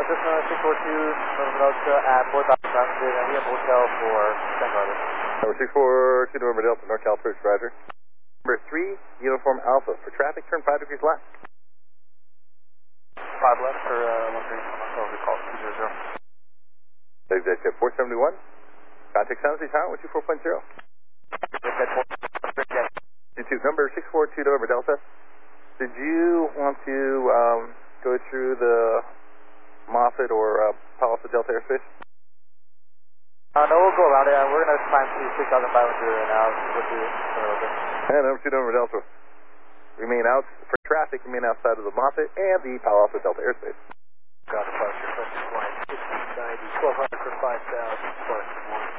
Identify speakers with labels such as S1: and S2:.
S1: Cessna 642, November Delta at 4,000 Indian Hotel for San Carlos.
S2: Number 642, November Delta, NorCal Approach, Roger. Number 3, Uniform Alpha. For traffic, turn 5 degrees left.
S1: 5 left for 13, over call 200.
S2: Exit 471. Contact San Jose Tower, 124.0. YouTube number 642, November Delta. Did you want to go through the Moffett or Palo Alto Delta airspace?
S1: No, we'll go around it. We're going to climb to 6,500 now.
S2: And number 2, November Delta. Remain out for traffic, remain outside of the Moffett and the Palo Alto Delta airspace.
S1: Got a departure from flight 1590, 1200 for 5,000 plus 1.